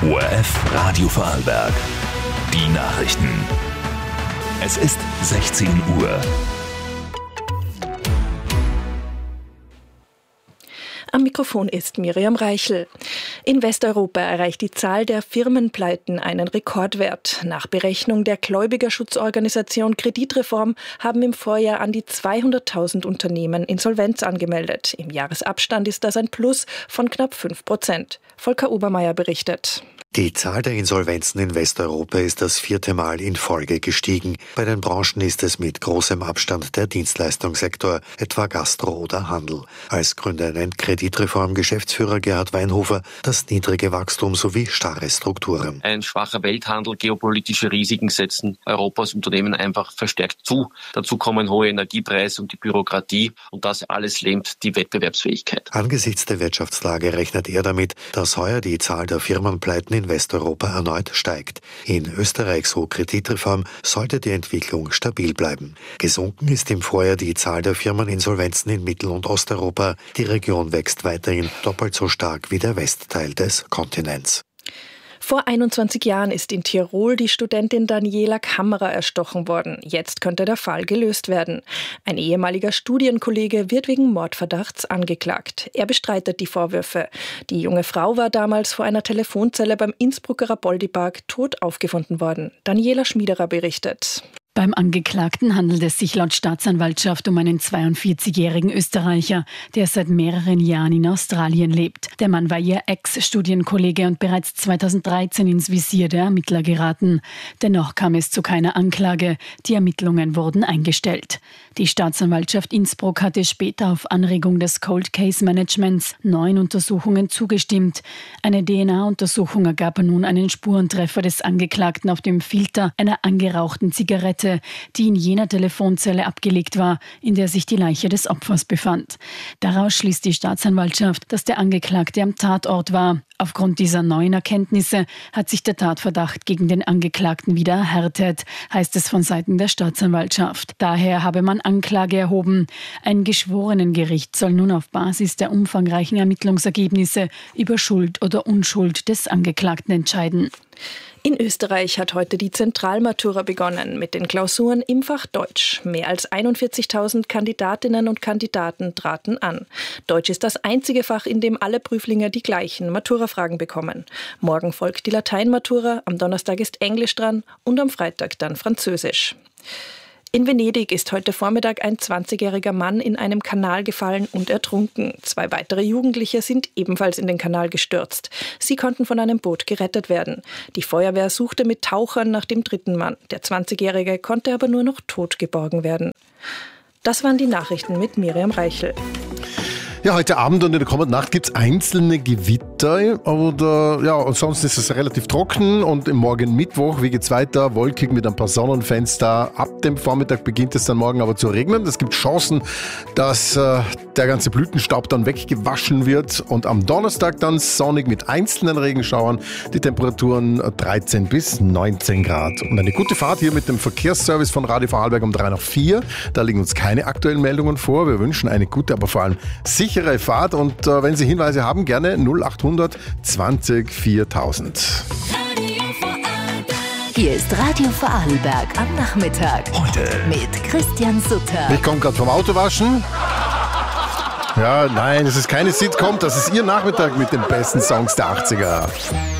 ORF Radio Vorarlberg. Die Nachrichten. Es ist 16 Uhr. Am Mikrofon ist Miriam Reichel. In Westeuropa erreicht die Zahl der Firmenpleiten einen Rekordwert. Nach Berechnung der Gläubigerschutzorganisation Kreditreform haben im Vorjahr an die 200.000 Unternehmen Insolvenz angemeldet. Im Jahresabstand ist das ein Plus von knapp 5%. Volker Obermeier berichtet. Die Zahl der Insolvenzen in Westeuropa ist das 4. Mal in Folge gestiegen. Bei den Branchen ist es mit großem Abstand der Dienstleistungssektor, etwa Gastro oder Handel. Als Gründe nennt Kreditreform-Geschäftsführer Gerhard Weinhofer das niedrige Wachstum sowie starre Strukturen. Ein schwacher Welthandel, geopolitische Risiken setzen Europas Unternehmen einfach verstärkt zu. Dazu kommen hohe Energiepreise und die Bürokratie, und das alles lähmt die Wettbewerbsfähigkeit. Angesichts der Wirtschaftslage rechnet er damit, dass heuer die Zahl der Firmenpleiten in Westeuropa erneut steigt. In Österreich, so Kreditreform, sollte die Entwicklung stabil bleiben. Gesunken ist im Vorjahr die Zahl der Firmeninsolvenzen in Mittel- und Osteuropa. Die Region wächst weiterhin doppelt so stark wie der Westteil des Kontinents. Vor 21 Jahren ist in Tirol die Studentin Daniela Kammerer erstochen worden. Jetzt könnte der Fall gelöst werden. Ein ehemaliger Studienkollege wird wegen Mordverdachts angeklagt. Er bestreitet die Vorwürfe. Die junge Frau war damals vor einer Telefonzelle beim Innsbrucker Raboldi-Park tot aufgefunden worden. Daniela Schmiederer berichtet. Beim Angeklagten handelt es sich laut Staatsanwaltschaft um einen 42-jährigen Österreicher, der seit mehreren Jahren in Australien lebt. Der Mann war ihr Ex-Studienkollege und bereits 2013 ins Visier der Ermittler geraten. Dennoch kam es zu keiner Anklage. Die Ermittlungen wurden eingestellt. Die Staatsanwaltschaft Innsbruck hatte später auf Anregung des Cold Case Managements 9 Untersuchungen zugestimmt. Eine DNA-Untersuchung ergab nun einen Spurentreffer des Angeklagten auf dem Filter einer angerauchten Zigarette, die in jener Telefonzelle abgelegt war, in der sich die Leiche des Opfers befand. Daraus schließt die Staatsanwaltschaft, dass der Angeklagte am Tatort war. Aufgrund dieser neuen Erkenntnisse hat sich der Tatverdacht gegen den Angeklagten wieder erhärtet, heißt es von Seiten der Staatsanwaltschaft. Daher habe man Anklage erhoben. Ein Geschworenengericht soll nun auf Basis der umfangreichen Ermittlungsergebnisse über Schuld oder Unschuld des Angeklagten entscheiden. In Österreich hat heute die Zentralmatura begonnen mit den Klausuren im Fach Deutsch. Mehr als 41.000 Kandidatinnen und Kandidaten traten an. Deutsch ist das einzige Fach, in dem alle Prüflinge die gleichen Matura-Fragen bekommen. Morgen folgt die Lateinmatura, am Donnerstag ist Englisch dran und am Freitag dann Französisch. In Venedig ist heute Vormittag ein 20-jähriger Mann in einem Kanal gefallen und ertrunken. 2 weitere Jugendliche sind ebenfalls in den Kanal gestürzt. Sie konnten von einem Boot gerettet werden. Die Feuerwehr suchte mit Tauchern nach dem 3. Mann. Der 20-jährige konnte aber nur noch tot geborgen werden. Das waren die Nachrichten mit Miriam Reichel. Ja, heute Abend und in der kommenden Nacht gibt es einzelne Gewitter, aber ansonsten ist es relativ trocken und morgen Mittwoch, wie geht's weiter? Wolkig mit ein paar Sonnenfenster. Ab dem Vormittag beginnt es dann morgen aber zu regnen. Es gibt Chancen, dass der ganze Blütenstaub dann weggewaschen wird und am Donnerstag dann sonnig mit einzelnen Regenschauern. Die Temperaturen 13 bis 19 Grad. Und eine gute Fahrt hier mit dem Verkehrsservice von Radio Vorarlberg um 3 nach 4. Da liegen uns keine aktuellen Meldungen vor. Wir wünschen eine gute, aber vor allem sichere Fahrt und wenn Sie Hinweise haben, gerne 0800 20 4000. Hier ist Radio Vorarlberg am Nachmittag. Heute mit Christian Sutter. Ich komme gerade vom Autowaschen. Ja, nein, es ist keine Sitcom, das ist Ihr Nachmittag mit den besten Songs der 80er.